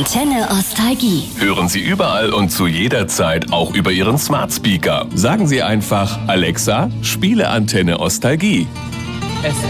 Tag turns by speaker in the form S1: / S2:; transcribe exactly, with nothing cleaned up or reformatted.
S1: Antenne Ostalgie.
S2: Hören Sie überall und zu jeder Zeit auch über Ihren Smart Speaker. Sagen Sie einfach: Alexa, spiele Antenne Ostalgie.
S3: Es